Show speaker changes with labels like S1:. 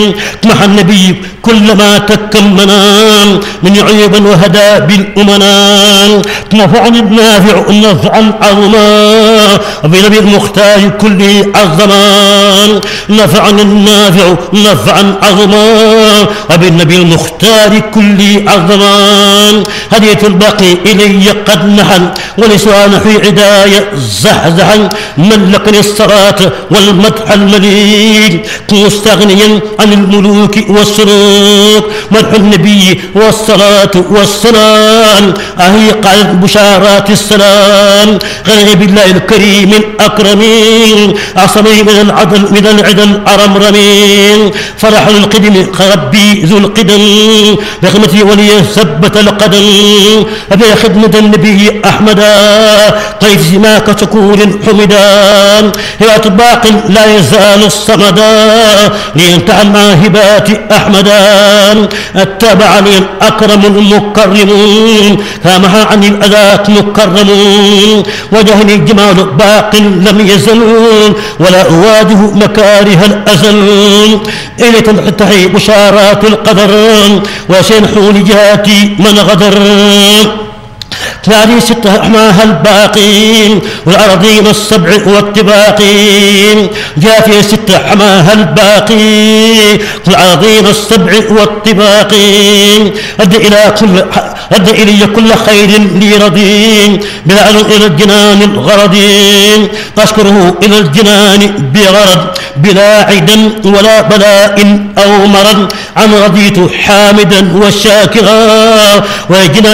S1: مع النبي كلما تكمنا من عيوب وهدى بالأمنا نفعني النافع نفعا عظما بنبي المختار كله عظما نفعني النافع نفعا عظما وبالنبي المختار كله عظما هدية الباقي إلي قد نحن ولسان في عداية زحزحا ملكني الصلاة والمدح المليك مستغنيا عن الملوك والسلوك مدح النبي والصلاة والسلام أهي قالت بشارات السلام غير بالله الكريم الأكرمين أعصمي من العدل الأرمرمين فرح القدم ربي ذو القدم بخدمتي ولي ثبت القدم أبي خدمة النبي أحمدا قيد سماك شكور حمدا يا باق لا يزال الصمدا لينتهى مع هبات أحمدا اتبعني الأكرم المكرم كامها عن الأذات مكرم وجهني الجمال باق لم يزل ولا أواجه مكاره الأزل إلي تنتهي بشارات القدر وسينحو لجاتي من غدر ثاني ستة أحماها الباقين والأراضين السبع والطباقين جاء في ستة أحماها الباقين والأراضين السبع والطباقين أدى إلي كل خير لي رضين بلا إلى الجنان الغرضين أشكره إلى الجنان بغرض بلا عدا ولا بلاء أو مرض عن رضيت حامدا وشاكرا وجنان